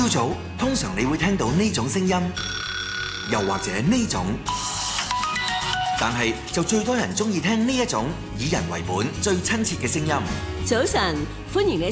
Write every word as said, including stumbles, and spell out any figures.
朝早通常你會聽到呢種聲音，又或者呢種，但係就最多人中意聽呢一種以人為本、最親切嘅聲音。 早晨，歡迎你